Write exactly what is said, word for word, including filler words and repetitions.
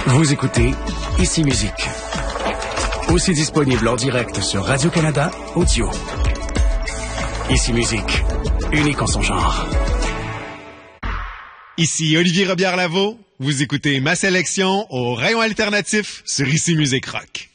Vous écoutez Ici Musique. Aussi disponible en direct sur Radio-Canada Audio. Ici Musique, unique en son genre. Ici Olivier Robillard-Lavaux. Vous écoutez ma sélection au rayon alternatif sur Ici Musique Rock.